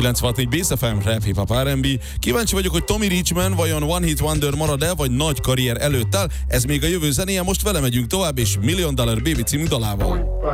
96.4 Bass FM, Rap, Hip Hop, R&B. Kíváncsi vagyok, hogy Tommy Richman vajon One Hit Wonder marad-e, vagy nagy karrier előtt áll. Ez még a jövő zenéje, most vele megyünk tovább, és $1 Million Baby című dalával.